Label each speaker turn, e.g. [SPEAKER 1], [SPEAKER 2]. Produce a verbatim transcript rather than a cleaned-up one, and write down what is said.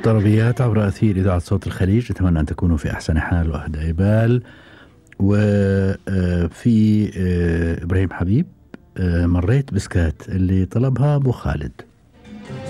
[SPEAKER 1] طربيات عبر أثير إذاعة صوت الخليج. أتمنى أن تكونوا في أحسن حال وأهدى بال. وفي إبراهيم حبيب مريت بسكات اللي طلبها أبو خالد.